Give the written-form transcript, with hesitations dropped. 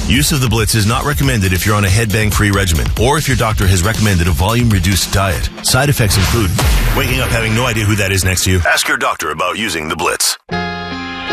Use of the Blitz is not recommended if you're on a headbang-free regimen or if your doctor has recommended a volume-reduced diet. Side effects include waking up having no idea who that is next to you. Ask your doctor about using the Blitz.